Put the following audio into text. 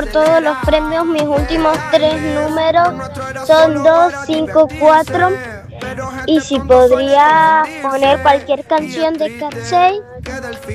todos los premios. Mis últimos 3 números son 254. Y si podría poner cualquier canción de Katsey.